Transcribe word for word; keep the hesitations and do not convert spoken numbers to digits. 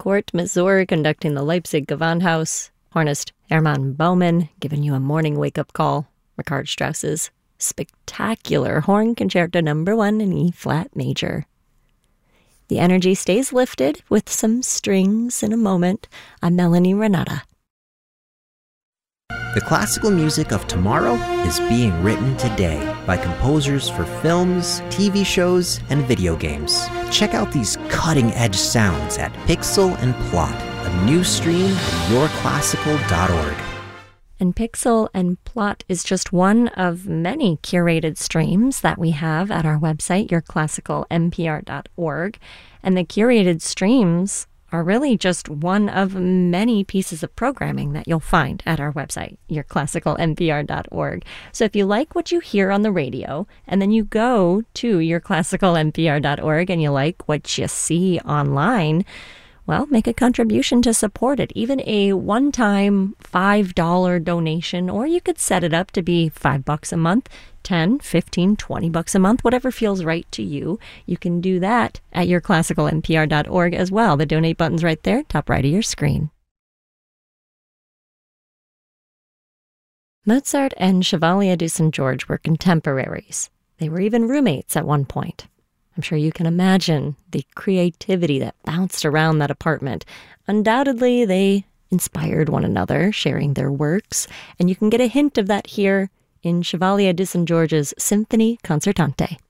Kurt Masur conducting the Leipzig Gewandhaus, hornist Hermann Baumann giving you a morning wake-up call, Richard Strauss's spectacular Horn Concerto Number One in E-flat major. The energy stays lifted with some strings in a moment. I'm Melanie Renata. The classical music of tomorrow is being written today by composers for films, T V shows, and video games. Check out these cutting-edge sounds at Pixel and Plot, a new stream at your classical dot org. And Pixel and Plot is just one of many curated streams that we have at our website, your classical n p r dot org. And the curated streams are really just one of many pieces of programming that you'll find at our website, your classical n p r dot org. So if you like what you hear on the radio, and then you go to your classical n p r dot org and you like what you see online, well, make a contribution to support it, even a one-time five dollar donation, or you could set it up to be five bucks a month, ten, fifteen, twenty bucks a month, whatever feels right to you. You can do that at your classical n p r dot org as well. The donate button's right there, top right of your screen. Mozart and Chevalier de Saint George were contemporaries. They were even roommates at one point. I'm sure you can imagine the creativity that bounced around that apartment. Undoubtedly, they inspired one another, sharing their works, and you can get a hint of that here in Chevalier de Saint George's Symphonie Concertante.